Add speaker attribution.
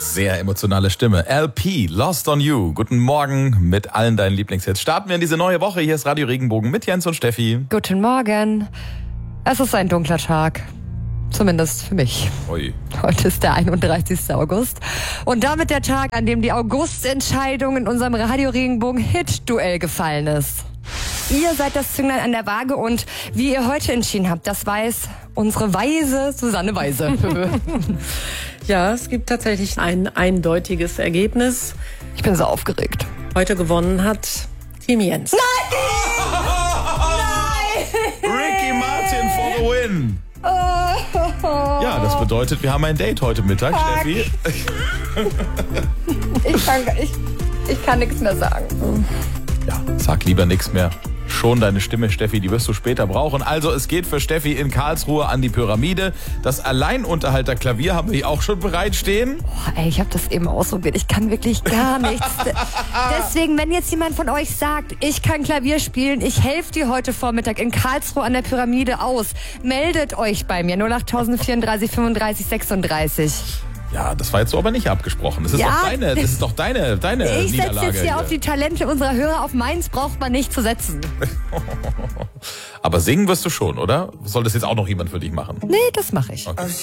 Speaker 1: Sehr emotionale Stimme. LP, Lost on You. Guten Morgen mit allen deinen Lieblingshits. Starten wir in diese neue Woche. Hier ist Radio Regenbogen mit Jens und Steffi.
Speaker 2: Guten Morgen. Es ist ein dunkler Tag. Zumindest für mich.
Speaker 1: Ui.
Speaker 2: Heute ist der 31. August. Und damit der Tag, an dem die Augustentscheidung in unserem Radio Regenbogen Hit-Duell gefallen ist. Ihr seid das Zünglein an der Waage und wie ihr heute entschieden habt, das weiß unsere weise Susanne Weise.
Speaker 3: Ja, es gibt tatsächlich ein eindeutiges Ergebnis.
Speaker 2: Ich bin so aufgeregt.
Speaker 3: Heute gewonnen hat Team Jens.
Speaker 1: Ricky Martin for the win. Ja, das bedeutet, wir haben ein Date heute Mittag, Steffi.
Speaker 2: Ich kann nichts mehr sagen.
Speaker 1: Ja, sag lieber nichts mehr. Schon deine Stimme, Steffi, die wirst du später brauchen. Also es geht für Steffi in Karlsruhe an die Pyramide. Das Alleinunterhalterklavier haben wir hier auch schon bereitstehen.
Speaker 2: Oh, ey, ich habe das eben ausprobiert. Ich kann wirklich gar nichts. Deswegen, wenn jetzt jemand von euch sagt, ich kann Klavier spielen, ich helfe dir heute Vormittag in Karlsruhe an der Pyramide aus, meldet euch bei mir 08034 35 36.
Speaker 1: Ja, das war jetzt so aber nicht abgesprochen. Das ist doch deine
Speaker 2: Ich
Speaker 1: Niederlage.
Speaker 2: setze jetzt hier auf die Talente unserer Hörer. Auf meins braucht man nicht zu setzen.
Speaker 1: Aber singen wirst du schon, oder? Soll das jetzt auch noch jemand für dich machen?
Speaker 2: Nee, das mache ich.
Speaker 1: Okay.